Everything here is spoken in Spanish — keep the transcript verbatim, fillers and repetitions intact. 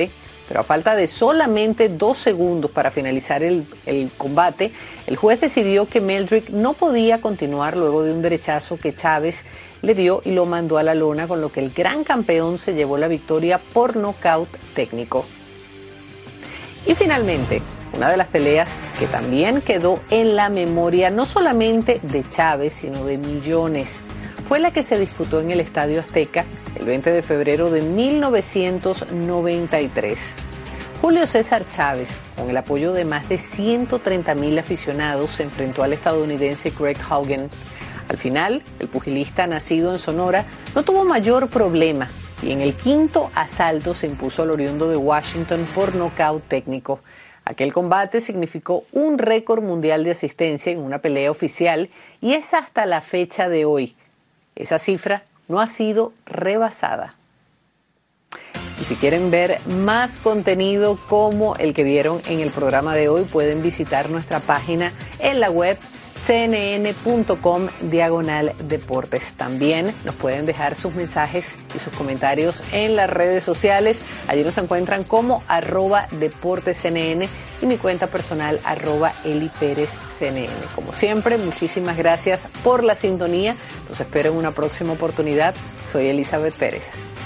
combate, pero a falta de solamente dos segundos para finalizar el, el combate, el juez decidió que Meldrick no podía continuar luego de un derechazo que Chávez le dio y lo mandó a la lona, con lo que el gran campeón se llevó la victoria por nocaut técnico. Y finalmente, una de las peleas que también quedó en la memoria no solamente de Chávez, sino de millones, fue la que se disputó en el Estadio Azteca el veinte de febrero de mil novecientos noventa y tres. Julio César Chávez, con el apoyo de más de ciento treinta mil aficionados, se enfrentó al estadounidense Greg Haugen. Al final, el pugilista nacido en Sonora no tuvo mayor problema y en el quinto asalto se impuso al oriundo de Washington por nocaut técnico. Aquel combate significó un récord mundial de asistencia en una pelea oficial y es hasta la fecha de hoy. Esa cifra no ha sido rebasada. Y si quieren ver más contenido como el que vieron en el programa de hoy, pueden visitar nuestra página en la web cnn.com diagonal deportes. También nos pueden dejar sus mensajes y sus comentarios en las redes sociales. Allí nos encuentran como arroba deportescnn y mi cuenta personal arroba eliperezcnn. Como siempre, muchísimas gracias por la sintonía. Los espero en una próxima oportunidad. Soy Elizabeth Pérez.